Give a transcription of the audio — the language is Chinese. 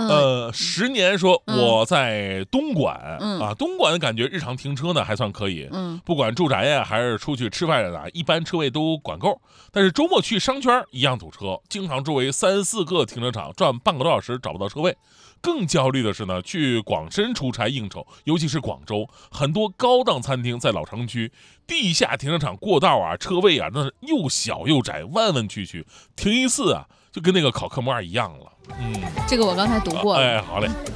10年说我在东莞嗯东莞感觉日常停车呢还算可以，不管住宅呀还是出去吃饭的，一般车位都管够。但是周末去商圈一样堵车，经常周围3、4个停车场转半个多小时找不到车位。更焦虑的是呢，去广深出差应酬，尤其是广州，很多高档餐厅在老城区，地下停车场过道车位那是又小又窄，弯弯曲曲，停一次就跟那个考科目2一样了。 这个我刚才读过了。 哎，好嘞。